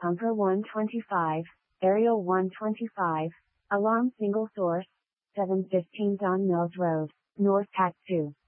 Pumper 125, Aerial 125, Alarm Single Source, 715 Don Mills Road, North Cat 2.